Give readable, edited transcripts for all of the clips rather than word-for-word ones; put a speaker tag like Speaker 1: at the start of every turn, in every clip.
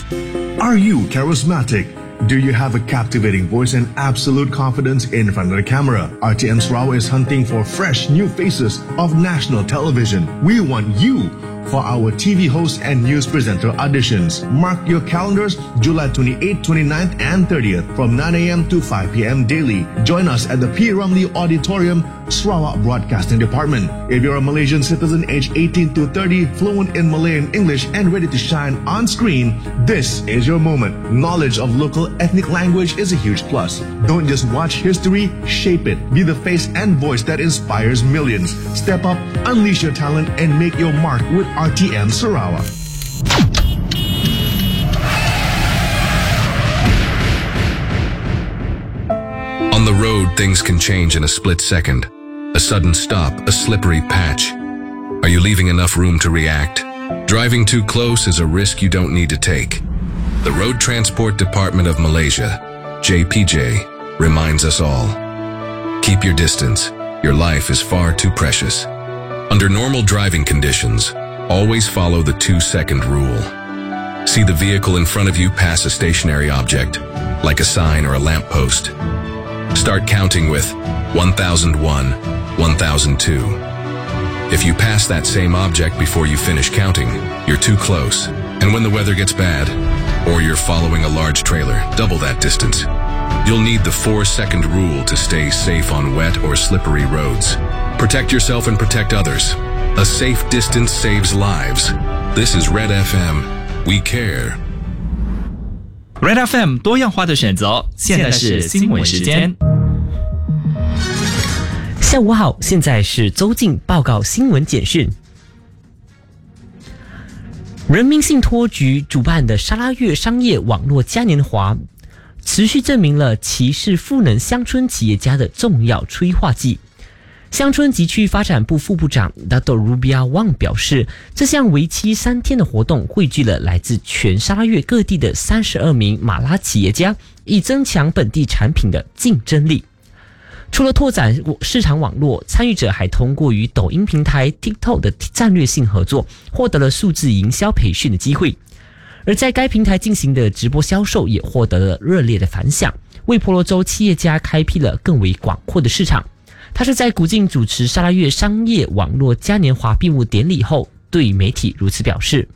Speaker 1: Are you charismatic? Do you have a captivating voice and absolute confidence in front of the camera? RTM Sarawak is hunting for fresh new faces of national television. We want you for our TV host and news presenter auditions. Mark your calendars July 28th, 29th and 30th from 9 a.m. to 5 p.m. daily. Join us at the P. Ramlee Auditorium, Sarawak Broadcasting Department. If you're a Malaysian citizen aged 18 to 30, fluent in Malay and English and ready to shine on screen, this is your moment. Knowledge of local ethnic language is a huge plus. Don't just watch history, shape it. Be the face and voice that inspires millions. Step up, unleash your talent and make your mark with RTM Sarawak.
Speaker 2: On the road, things can change in a split second. A sudden stop, a slippery patch. Are you leaving enough room to react? Driving too close is a risk you don't need to take. The Road Transport Department of Malaysia, JPJ, reminds us all. Keep your distance. Your life is far too precious. Under normal driving conditions, always follow the 2-second rule. See the vehicle in front of you pass a stationary object, like a sign or a lamppost. Start counting with 1001, 1002. If you pass that same object before you finish counting, you're too close. And when the weather gets bad, or you're following a large trailer, double that distance. You'll need the 4-second rule to stay safe on wet or slippery roads. Protect yourself and protect others. A safe distance saves lives. This is Red FM. We care.
Speaker 3: Red FM 多样化的选择，现在是新闻时间。
Speaker 4: 下午好，现在是周静报告新闻简讯。人民信托局主办的沙拉越商业网络嘉年华，持续证明了其是赋能乡村企业家的重要催化剂。乡村及区发展部副部长 Dato Rubia Wang 表示，这项为期3天的活动汇聚了来自全沙拉越各地的32名马拉企业家，以增强本地产品的竞争力。除了拓展市场网络，参与者还通过与抖音平台 TikTok 的战略性合作，获得了数字营销培训的机会。而在该平台进行的直播销售也获得了热烈的反响，为婆罗洲企业家开辟了更为广阔的市场。他是在古晋主持沙拉越商业网络嘉年华闭幕典礼后，对媒体如此表示。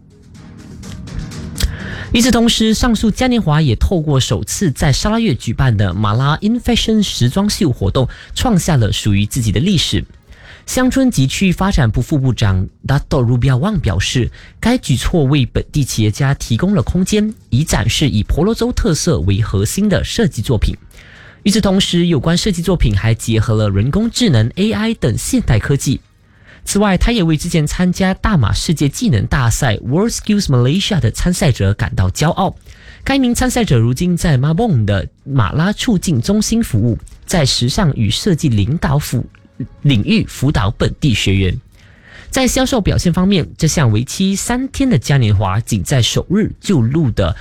Speaker 4: 与此同时，上述嘉年华也透过首次在沙拉越举办的马拉 In Fashion 时装秀活动，创下了属于自己的历史。乡村及区域发展部副部长 Dato Rubia Wang 表示，该举措为本地企业家提供了空间，以展示以婆罗洲特色为核心的设计作品。与此同时，有关设计作品还结合了人工智能 AI 等现代科技。此外，他也为之前参加大马世界技能大赛 World Skills Malaysia 的参赛者感到骄傲。该名参赛者如今在 Mabong 的马拉促进中心服务，在时尚与设计领域辅导本地学员。在销售表现方面，这项为期3天的嘉年华仅在首日就录得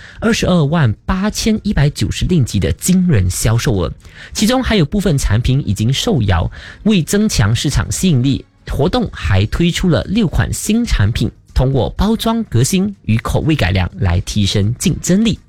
Speaker 4: 228190令吉的惊人销售额，其中还有部分产品已经售罄。为增强市场吸引力，活动还推出了6款新产品，通过包装革新与口味改良来提升竞争力。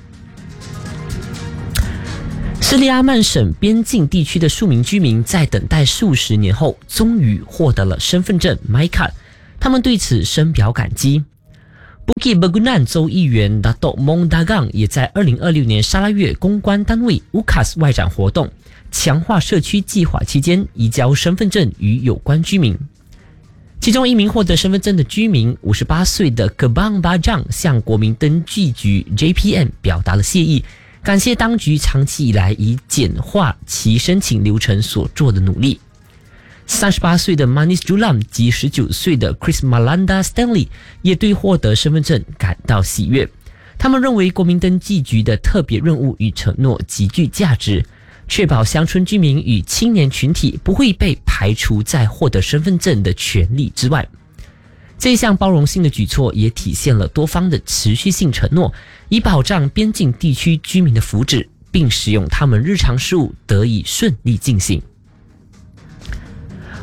Speaker 4: 斯里阿曼省边境地区的数名居民在等待数十年后，终于获得了身份证 MyCard， 他们对此深表感激。Bukit Bergunan 州议员 Dato Mong Dagang 也在2026年沙拉越公关单位 UKAS 外展活动，强化社区计划期间移交身份证与有关居民。其中一名获得身份证的居民58岁的 Kebang Bajang 向国民登记局 JPM 表达了谢意，感谢当局长期以来以简化其申请流程所做的努力。38岁的 Manis Julam 及19岁的 Chris Malanda Stanley 也对获得身份证感到喜悦。他们认为国民登记局的特别任务与承诺极具价值，确保乡村居民与青年群体不会被排除在获得身份证的权利之外。这项包容性的举措也体现了多方的持续性承诺，以保障边境地区居民的福祉，并使用他们日常事务得以顺利进行。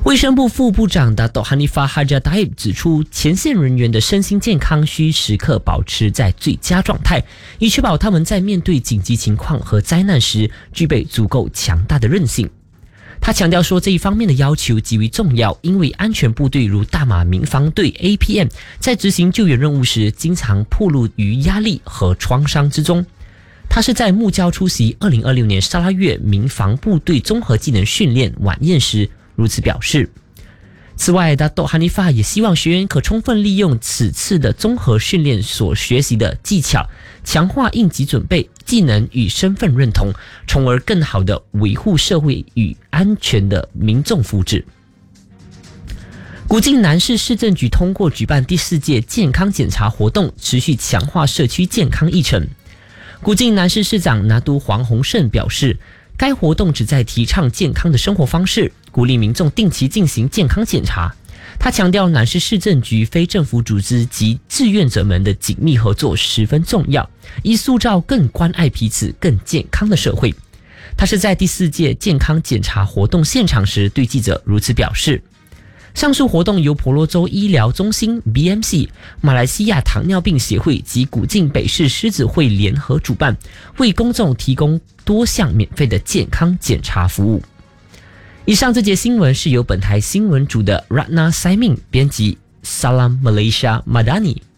Speaker 4: 卫生部副部长Dato' Hanifah Haji Taib 指出，前线人员的身心健康需时刻保持在最佳状态，以确保他们在面对紧急情况和灾难时具备足够强大的韧性。他强调说，这一方面的要求极为重要，因为安全部队如大马民防队 APM 在执行救援任务时，经常暴露于压力和创伤之中。他是在木交出席2026年沙拉越民防部队综合技能训练晚宴时如此表示。此外，Dato' Hanifah 也希望学员可充分利用此次的综合训练所学习的技巧，强化应急准备、技能与身份认同，从而更好地维护社会与安全的民众福祉。古晋南市市政局通过举办第4届健康检查活动，持续强化社区健康议程。古晋南市市长拿督黄宏胜表示，该活动旨在提倡健康的生活方式，鼓励民众定期进行健康检查。他强调，南市市政局非政府组织及志愿者们的紧密合作十分重要，以塑造更关爱彼此、更健康的社会。他是在第4届健康检查活动现场时对记者如此表示。上述活动由婆罗洲医疗中心 BMC、 马来西亚糖尿病协会及古晋北市狮子会联合主办，为公众提供多项免费的健康检查服务。以上这节新闻是由本台新闻组的 Ratna Saimin 编辑， Salam Malaysia Madani。